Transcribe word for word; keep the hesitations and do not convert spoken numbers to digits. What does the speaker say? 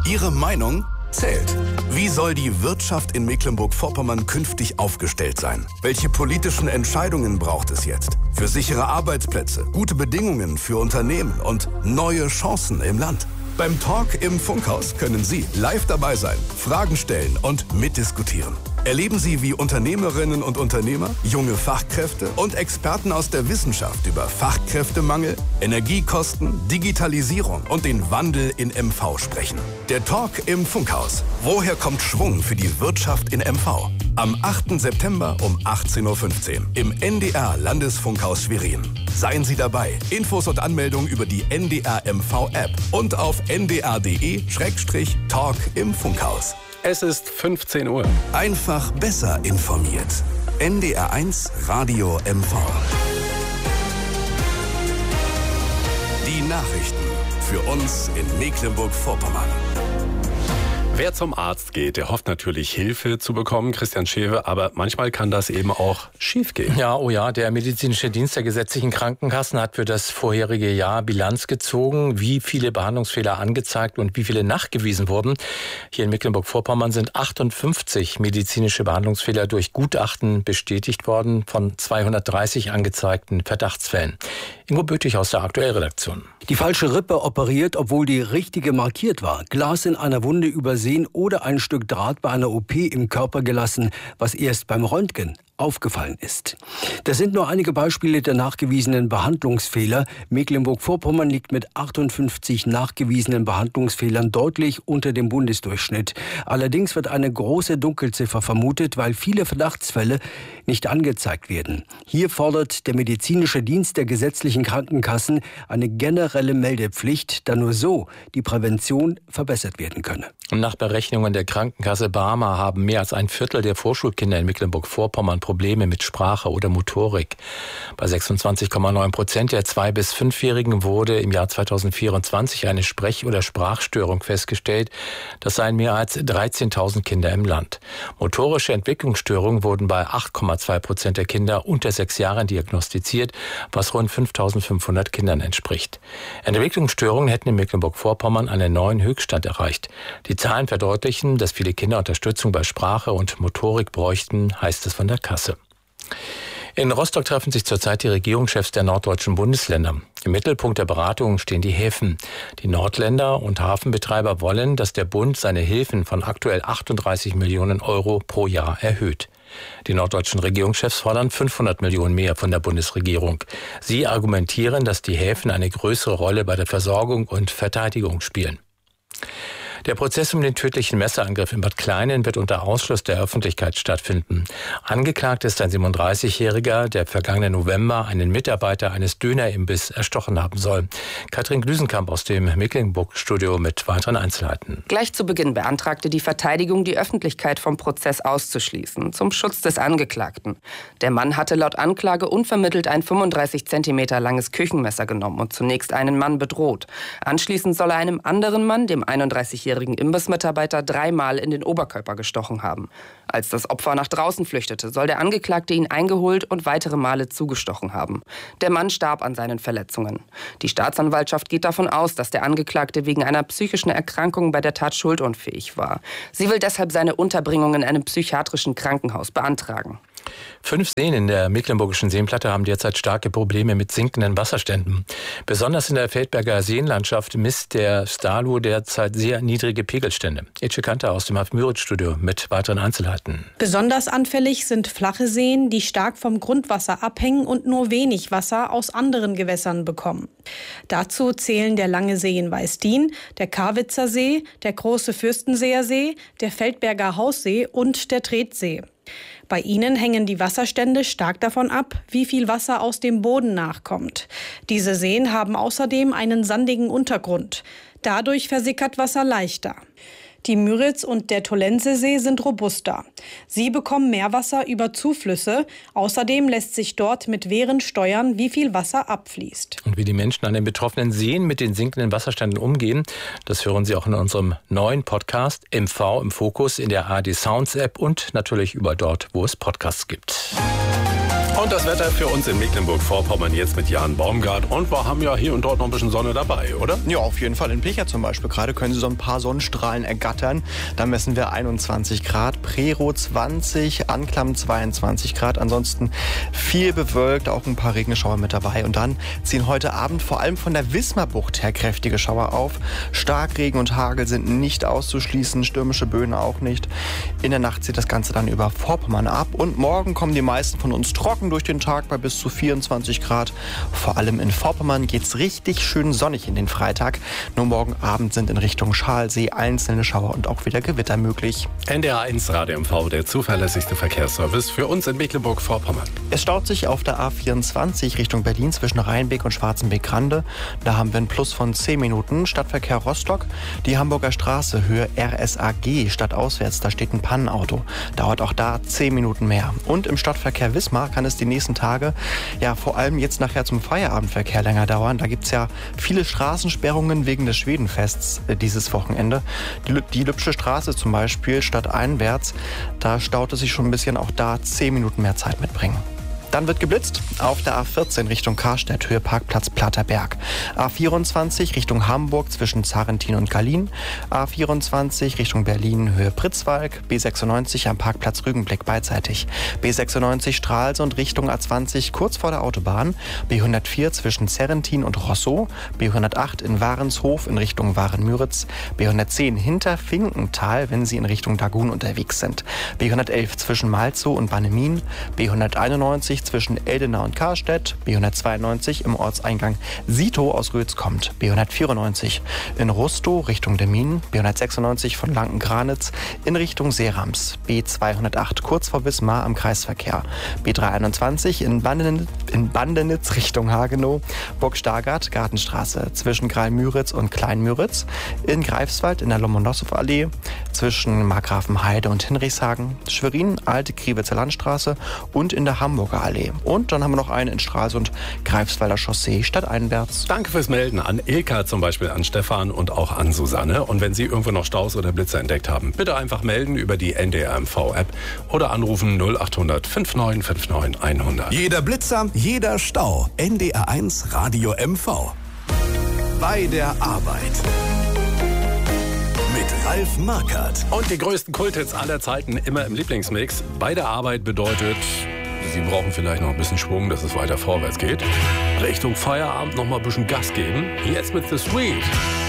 Ihre Meinung zählt. Wie soll die Wirtschaft in Mecklenburg-Vorpommern künftig aufgestellt sein? Welche politischen Entscheidungen braucht es jetzt? Für sichere Arbeitsplätze, gute Bedingungen für Unternehmen und neue Chancen im Land. Beim Talk im Funkhaus können Sie live dabei sein, Fragen stellen und mitdiskutieren. Erleben Sie, wie Unternehmerinnen und Unternehmer, junge Fachkräfte und Experten aus der Wissenschaft über Fachkräftemangel, Energiekosten, Digitalisierung und den Wandel in M V sprechen. Der Talk im Funkhaus. Woher kommt Schwung für die Wirtschaft in M V? Am achten September um achtzehn Uhr fünfzehn im N D R Landesfunkhaus Schwerin. Seien Sie dabei. Infos und Anmeldungen über die N D R M V App und auf n d r punkt d e Schrägstrich Talk im Funkhaus. Es ist fünfzehn Uhr. Einfach besser informiert. N D R eins Radio M V. Die Nachrichten für uns in Mecklenburg-Vorpommern. Wer zum Arzt geht, der hofft natürlich Hilfe zu bekommen, Christian Schewe, aber manchmal kann das eben auch schiefgehen. Ja, oh ja, der medizinische Dienst der gesetzlichen Krankenkassen hat für das vorherige Jahr Bilanz gezogen, wie viele Behandlungsfehler angezeigt und wie viele nachgewiesen wurden. Hier in Mecklenburg-Vorpommern sind achtundfünfzig medizinische Behandlungsfehler durch Gutachten bestätigt worden von zweihundertdreißig angezeigten Verdachtsfällen. Ingo Bötig aus der Aktuellredaktion. Die falsche Rippe operiert, obwohl die richtige markiert war. Glas in einer Wunde übersehen oder ein Stück Draht bei einer O P im Körper gelassen, was erst beim Röntgen aufgefallen ist. Das sind nur einige Beispiele der nachgewiesenen Behandlungsfehler. Mecklenburg-Vorpommern liegt mit achtundfünfzig nachgewiesenen Behandlungsfehlern deutlich unter dem Bundesdurchschnitt. Allerdings wird eine große Dunkelziffer vermutet, weil viele Verdachtsfälle nicht angezeigt werden. Hier fordert der medizinische Dienst der gesetzlichen Krankenkassen eine generelle Meldepflicht, da nur so die Prävention verbessert werden könne. Nach Berechnungen der Krankenkasse Barmer haben mehr als ein Viertel der Vorschulkinder in Mecklenburg-Vorpommern Probleme mit Sprache oder Motorik. Bei sechsundzwanzig Komma neun Prozent der zwei- bis fünfjährigen wurde im Jahr zweitausendvierundzwanzig eine Sprech- oder Sprachstörung festgestellt. Das seien mehr als dreizehntausend Kinder im Land. Motorische Entwicklungsstörungen wurden bei acht Komma zwei Prozent der Kinder unter sechs Jahren diagnostiziert, was rund fünftausendfünfhundert Kindern entspricht. Entwicklungsstörungen hätten in Mecklenburg-Vorpommern einen neuen Höchststand erreicht. Die Zahlen verdeutlichen, dass viele Kinder Unterstützung bei Sprache und Motorik bräuchten, heißt es von der Kasse. In Rostock treffen sich zurzeit die Regierungschefs der norddeutschen Bundesländer. Im Mittelpunkt der Beratungen stehen die Häfen. Die Nordländer und Hafenbetreiber wollen, dass der Bund seine Hilfen von aktuell achtunddreißig Millionen Euro pro Jahr erhöht. Die norddeutschen Regierungschefs fordern fünfhundert Millionen mehr von der Bundesregierung. Sie argumentieren, dass die Häfen eine größere Rolle bei der Versorgung und Verteidigung spielen. Der Prozess um den tödlichen Messerangriff in Bad Kleinen wird unter Ausschluss der Öffentlichkeit stattfinden. Angeklagt ist ein siebenunddreißigjähriger, der vergangenen November einen Mitarbeiter eines Dönerimbiss erstochen haben soll. Katrin Glüsenkamp aus dem Mecklenburg-Studio mit weiteren Einzelheiten. Gleich zu Beginn beantragte die Verteidigung, die Öffentlichkeit vom Prozess auszuschließen, zum Schutz des Angeklagten. Der Mann hatte laut Anklage unvermittelt ein fünfunddreißig Zentimeter langes Küchenmesser genommen und zunächst einen Mann bedroht. Anschließend soll er einem anderen Mann, dem einunddreißigjährigen Imbissmitarbeiter, dreimal in den Oberkörper gestochen haben. Als das Opfer nach draußen flüchtete, soll der Angeklagte ihn eingeholt und weitere Male zugestochen haben. Der Mann starb an seinen Verletzungen. Die Staatsanwaltschaft geht davon aus, dass der Angeklagte wegen einer psychischen Erkrankung bei der Tat schuldunfähig war. Sie will deshalb seine Unterbringung in einem psychiatrischen Krankenhaus beantragen. Fünf Seen in der mecklenburgischen Seenplatte haben derzeit starke Probleme mit sinkenden Wasserständen. Besonders in der Feldberger Seenlandschaft misst der Stalu derzeit sehr niedrige Pegelstände. Ece Kanter aus dem Haft-Müritz-Studio mit weiteren Einzelheiten. Besonders anfällig sind flache Seen, die stark vom Grundwasser abhängen und nur wenig Wasser aus anderen Gewässern bekommen. Dazu zählen der Lange See in Weißdien, der Karwitzer See, der Große Fürstenseer See, der Feldberger Haussee und der Tretsee. Bei ihnen hängen die Wasserstände stark davon ab, wie viel Wasser aus dem Boden nachkommt. Diese Seen haben außerdem einen sandigen Untergrund. Dadurch versickert Wasser leichter. Die Müritz- und der Tollensesee sind robuster. Sie bekommen Meerwasser über Zuflüsse. Außerdem lässt sich dort mit Wehren steuern, wie viel Wasser abfließt. Und wie die Menschen an den betroffenen Seen mit den sinkenden Wasserständen umgehen, das hören Sie auch in unserem neuen Podcast M V im Fokus in der A R D Sounds App und natürlich überall dort, wo es Podcasts gibt. Und das Wetter für uns in Mecklenburg-Vorpommern jetzt mit Jan Baumgart. Und wir haben ja hier und dort noch ein bisschen Sonne dabei, oder? Ja, auf jeden Fall. In Picha zum Beispiel gerade können Sie so ein paar Sonnenstrahlen ergattern. Da messen wir einundzwanzig Grad, Prerow zwanzig, Anklam zweiundzwanzig Grad. Ansonsten viel bewölkt, auch ein paar Regenschauer mit dabei. Und dann ziehen heute Abend vor allem von der Wismarbucht her kräftige Schauer auf. Starkregen und Hagel sind nicht auszuschließen, stürmische Böen auch nicht. In der Nacht zieht das Ganze dann über Vorpommern ab. Und morgen kommen die meisten von uns trocken durch den Tag bei bis zu vierundzwanzig Grad. Vor allem in Vorpommern geht es richtig schön sonnig in den Freitag. Nur morgen Abend sind in Richtung Schalsee einzelne Schauer und auch wieder Gewitter möglich. N D R eins Radio M V, der zuverlässigste Verkehrsservice für uns in Mecklenburg-Vorpommern. Es staut sich auf der A vierundzwanzig Richtung Berlin zwischen Rheinbeck und Schwarzenbeck-Grande. Da haben wir einen Plus von zehn Minuten. Stadtverkehr Rostock, die Hamburger Straße, Höhe R S A G, stadtauswärts, da steht ein Pannenauto. Dauert auch da zehn Minuten mehr. Und im Stadtverkehr Wismar kann es die nächsten Tage, ja vor allem jetzt nachher zum Feierabendverkehr länger dauern. Da gibt es ja viele Straßensperrungen wegen des Schwedenfests äh, dieses Wochenende. Die, die Lübsche Straße zum Beispiel stadteinwärts, da staut es sich schon ein bisschen, auch da zehn Minuten mehr Zeit mitbringen. Dann wird geblitzt auf der A vierzehn Richtung Karstedt, Höhe Parkplatz Platterberg. A vierundzwanzig Richtung Hamburg zwischen Zarrentin und Gallien. A vierundzwanzig Richtung Berlin, Höhe Pritzwalk. B sechsundneunzig am Parkplatz Rügenblick beidseitig. B sechsundneunzig Stralsund Richtung A zwanzig kurz vor der Autobahn. B hundertvier zwischen Zerrentin und Rosso. B hundertacht in Warenshof in Richtung Waren-Müritz. B hundertzehn hinter Finkenthal, wenn Sie in Richtung Dagun unterwegs sind. B hundertelf zwischen Malzow und Bannemin. B hunderteinundneunzig zwischen Eldena und Karstedt, B hundertzweiundneunzig im Ortseingang Sito aus Rötz kommt, B hundertvierundneunzig in Rustow Richtung Demmin, B hundertsechsundneunzig von Lanken-Granitz in Richtung Seerams, B zweihundertacht kurz vor Wismar am Kreisverkehr, B dreihunderteinundzwanzig in Bandenitz, in Bandenitz Richtung Hagenow, Burg-Stargard, Gartenstraße zwischen Greil-Müritz und Klein-Müritz, in Greifswald in der Lomonossow-Allee, zwischen Markgrafenheide und Hinrichshagen, Schwerin, Alte Kriewitzer Landstraße und in der Hamburger Allee. Und dann haben wir noch einen in Stralsund, Greifswalder Chaussee, stadteinwärts. Danke fürs Melden an Ilka zum Beispiel, an Stefan und auch an Susanne. Und wenn Sie irgendwo noch Staus oder Blitzer entdeckt haben, bitte einfach melden über die N D R M V-App oder anrufen null acht hundert neunundfünfzig neunundfünfzig hundert. Jeder Blitzer, jeder Stau. N D R eins Radio M V. Bei der Arbeit. Mit Ralf Markert. Und die größten Kulthits aller Zeiten immer im Lieblingsmix. Bei der Arbeit bedeutet, Sie brauchen vielleicht noch ein bisschen Schwung, dass es weiter vorwärts geht. Richtung Feierabend noch mal ein bisschen Gas geben. Jetzt mit The Sweet.